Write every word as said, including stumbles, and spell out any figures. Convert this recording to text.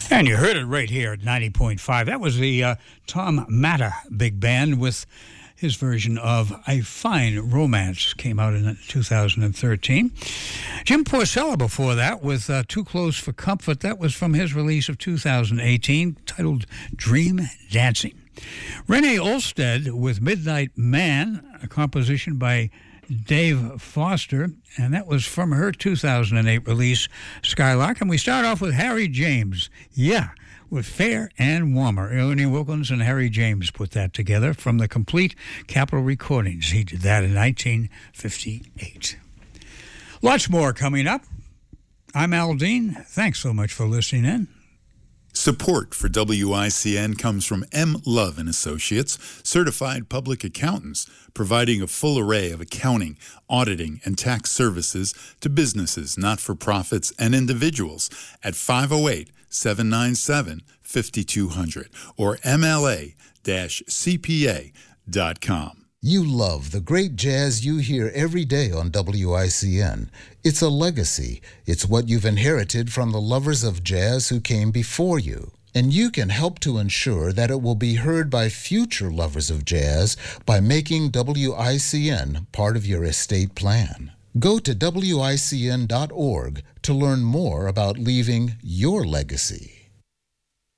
And you heard it right here at ninety point five. That was the uh, Tom Matta Big Band with his version of A Fine Romance. Came out in two thousand thirteen. Jim Porcella before that with uh, Too Close for Comfort. That was from his release of two thousand eighteen titled Dream Dancing. Renee Olstead with Midnight Man, a composition by Dave Foster, and that was from her two thousand eight release, Skylark. And we start off with Harry James, yeah, with Fair and Warmer. Ernie Wilkins and Harry James put that together from the Complete Capitol Recordings. He did that in nineteen fifty-eight. Lots more coming up. I'm Al Dean. Thanks so much for listening in. Support for W I C N comes from M. Love and Associates, certified public accountants, providing a full array of accounting, auditing, and tax services to businesses, not-for-profits, and individuals at five oh eight, seven nine seven, five two zero zero or M L A C P A dot com. You love the great jazz you hear every day on W I C N. It's a legacy. It's what you've inherited from the lovers of jazz who came before you. And you can help to ensure that it will be heard by future lovers of jazz by making W I C N part of your estate plan. Go to W I C N dot org to learn more about leaving your legacy.